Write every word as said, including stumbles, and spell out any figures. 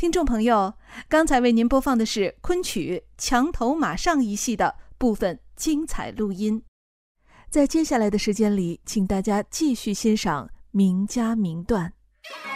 听众朋友，刚才为您播放的是昆曲《墙头马上》一戏的部分精彩录音。在接下来的时间里，请大家继续欣赏名家名段。